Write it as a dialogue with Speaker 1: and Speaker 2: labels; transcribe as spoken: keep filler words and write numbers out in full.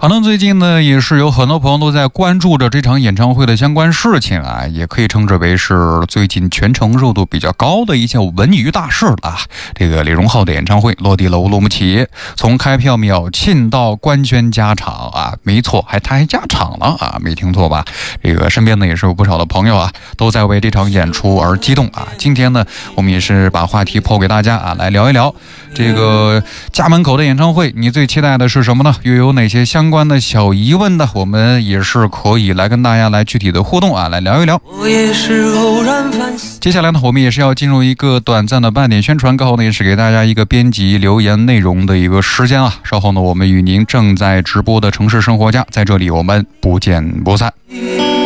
Speaker 1: 可能最近呢，也是有很多朋友都在关注着这场演唱会的相关事情啊，也可以称之为是最近全程热度比较高的一件文娱大事了啊。这个李荣浩的演唱会落地了乌鲁木齐，从开票秒罄到官宣加场啊，没错，还他还加场了啊，没听错吧？这个身边呢也是有不少的朋友啊，都在为这场演出而激动啊。今天呢，我们也是把话题抛给大家啊，来聊一聊这个家门口的演唱会，你最期待的是什么呢？又有哪些相关的小疑问呢？我们也是可以来跟大家来具体的互动啊，来聊一聊。接下来呢，我们也是要进入一个短暂的半点宣传，刚好呢也是给大家一个编辑留言内容的一个时间啊。稍后呢，我们与您正在直播的城市生活家，在这里我们不见不散。